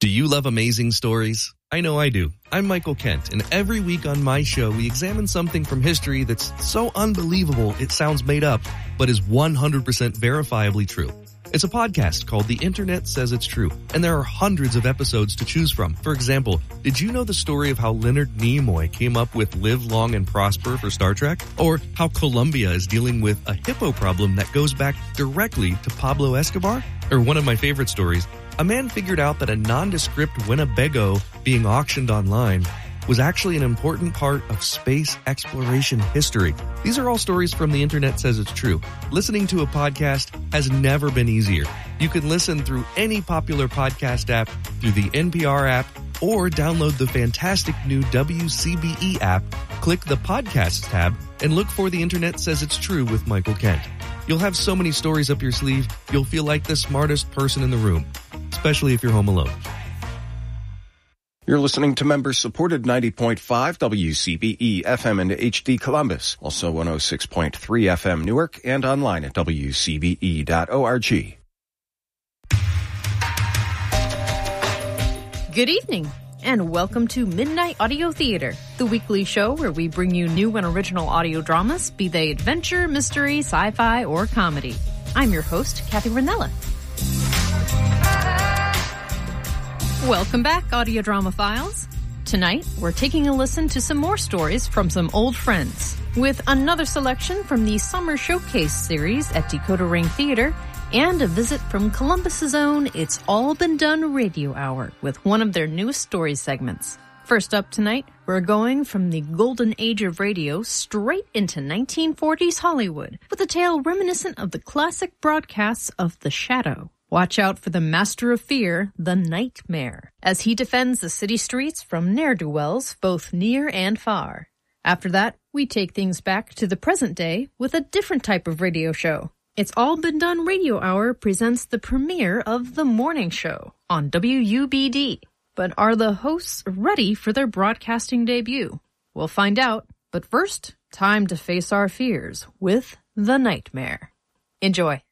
Do you love amazing stories? I know I do. I'm Michael Kent, and every week on my show, we examine something from history that's so unbelievable it sounds made up, but is 100% verifiably true. It's a podcast called The Internet Says It's True, and there are hundreds of episodes to choose from. For example, did you know the story of how Leonard Nimoy came up with Live Long and Prosper for Star Trek? Or how Colombia is dealing with a hippo problem that goes back directly to Pablo Escobar? Or one of my favorite stories, a man figured out that a nondescript Winnebago being auctioned online was actually an important part of space exploration history. These are all stories from The Internet Says It's True. Listening to a podcast has never been easier. You can listen through any popular podcast app, through the NPR app, or download the fantastic new WCBE app, click the Podcasts tab, and look for The Internet Says It's True with Michael Kent. You'll have so many stories up your sleeve, you'll feel like the smartest person in the room, especially if you're home alone. You're listening to member-supported 90.5 WCBE FM and HD Columbus, also 106.3 FM Newark, and online at WCBE.org. Good evening, and welcome to Midnight Audio Theater, the weekly show where we bring you new and original audio dramas, be they adventure, mystery, sci-fi, or comedy. I'm your host, Kathy Ranella. Welcome back, Audio Drama Files. Tonight, we're taking a listen to some more stories from some old friends, with another selection from the Summer Showcase series at Decoder Ring Theater, and a visit from Columbus's own It's All Been Done Radio Hour with one of their newest story segments. First up tonight, we're going from the golden age of radio straight into 1940s Hollywood with a tale reminiscent of the classic broadcasts of The Shadow. Watch out for the master of fear, the Nightmare, as he defends the city streets from ne'er-do-wells both near and far. After that, we take things back to the present day with a different type of radio show. It's All Been Done Radio Hour presents the premiere of The Morning Show on WUBD. But are the hosts ready for their broadcasting debut? We'll find out, but first, time to face our fears with The Nightmare. Enjoy.